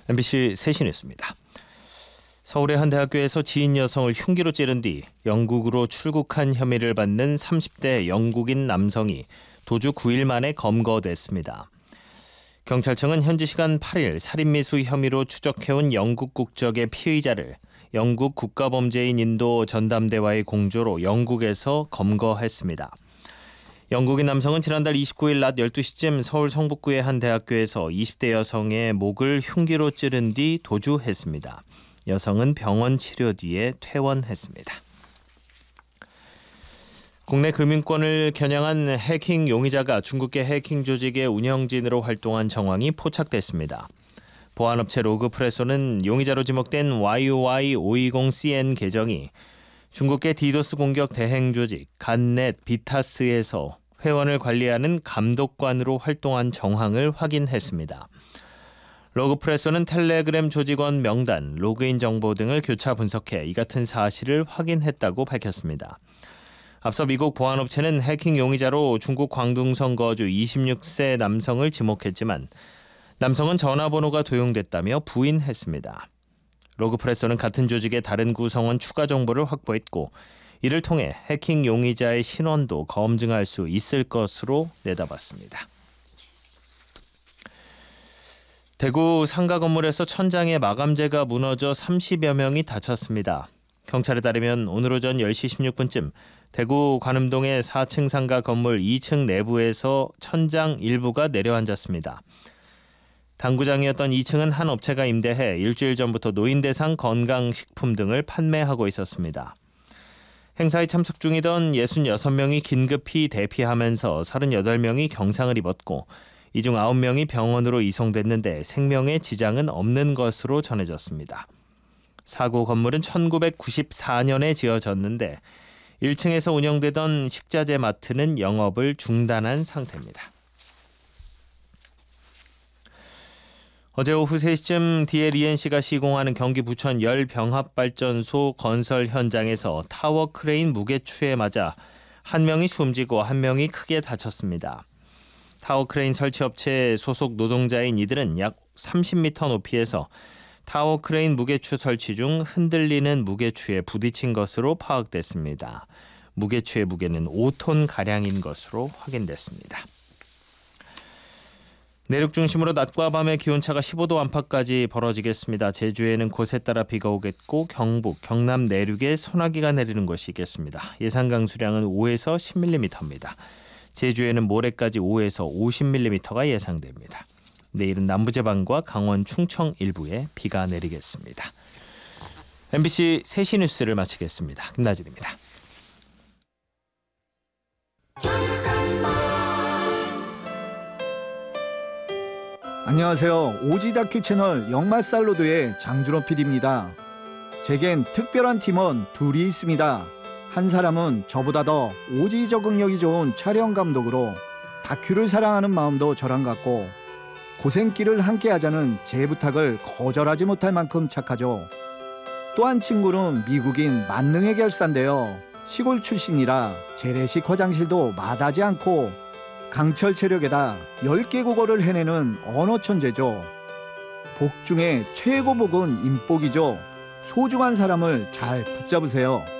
MBC 세시 뉴스입니다. 서울의 한 대학교에서 지인 여성을 흉기로 찌른 뒤 영국으로 출국한 혐의를 받는 30대 영국인 남성이 도주 9일 만에 검거됐습니다. 경찰청은 현지 시간 8일 살인미수 혐의로 추적해온 영국 국적의 피의자를 영국 국가범죄인 인도 전담대와의 공조로 영국에서 검거했습니다. 영국인 남성은 지난달 29일 낮 12시쯤 서울 성북구의 한 대학교에서 20대 여성의 목을 흉기로 찌른 뒤 도주했습니다. 여성은 병원 치료 뒤에 퇴원했습니다. 국내 금융권을 겨냥한 해킹 용의자가 중국계 해킹 조직의 운영진으로 활동한 정황이 포착됐습니다. 보안업체 로그프레소는 용의자로 지목된 YOY520CN 계정이 중국계 디도스 공격 대행 조직 간넷 비타스에서 회원을 관리하는 감독관으로 활동한 정황을 확인했습니다. 로그프레소는 텔레그램 조직원 명단, 로그인 정보 등을 교차 분석해 이 같은 사실을 확인했다고 밝혔습니다. 앞서 미국 보안업체는 해킹 용의자로 중국 광둥성 거주 26세 남성을 지목했지만 남성은 전화번호가 도용됐다며 부인했습니다. 로그프레소는 같은 조직의 다른 구성원 추가 정보를 확보했고 이를 통해 해킹 용의자의 신원도 검증할 수 있을 것으로 내다봤습니다. 대구 상가 건물에서 천장에 마감재가 무너져 30여 명이 다쳤습니다. 경찰에 따르면 오늘 오전 10시 16분쯤 대구 관음동의 4층 상가 건물 2층 내부에서 천장 일부가 내려앉았습니다. 당구장이었던 2층은 한 업체가 임대해 일주일 전부터 노인 대상 건강식품 등을 판매하고 있었습니다. 행사에 참석 중이던 66명이 긴급히 대피하면서 38명이 경상을 입었고 이 중 9명이 병원으로 이송됐는데 생명에 지장은 없는 것으로 전해졌습니다. 사고 건물은 1994년에 지어졌는데 1층에서 운영되던 식자재 마트는 영업을 중단한 상태입니다. 어제 오후 3시쯤 DLENC가 시공하는 경기 부천 열병합발전소 건설 현장에서 타워 크레인 무게추에 맞아 한 명이 숨지고 한 명이 크게 다쳤습니다. 타워 크레인 설치업체 소속 노동자인 이들은 약 30m 높이에서 타워 크레인 무게추 설치 중 흔들리는 무게추에 부딪힌 것으로 파악됐습니다. 무게추의 무게는 5톤가량인 것으로 확인됐습니다. 내륙 중심으로 낮과 밤의 기온차가 15도 안팎까지 벌어지겠습니다. 제주에는 곳에 따라 비가 오겠고 경북, 경남 내륙에 소나기가 내리는 곳이 있겠습니다. 예상 강수량은 5에서 10mm입니다. 제주에는 모레까지 5에서 50mm가 예상됩니다. 내일은 남부지방과 강원, 충청 일부에 비가 내리겠습니다. MBC 세시 뉴스를 마치겠습니다. 김나진입니다. 안녕하세요. 오지 다큐 채널 역마살로드의 장준호 PD입니다. 제겐 특별한 팀원 둘이 있습니다. 한 사람은 저보다 더 오지 적응력이 좋은 촬영 감독으로 다큐를 사랑하는 마음도 저랑 같고 고생길을 함께 하자는 제 부탁을 거절하지 못할 만큼 착하죠. 또 한 친구는 미국인 만능의 결사인데요. 시골 출신이라 재래식 화장실도 마다하지 않고 강철 체력에다 10개 국어를 해내는 언어 천재죠. 복 중에 최고 복은 인복이죠. 소중한 사람을 잘 붙잡으세요.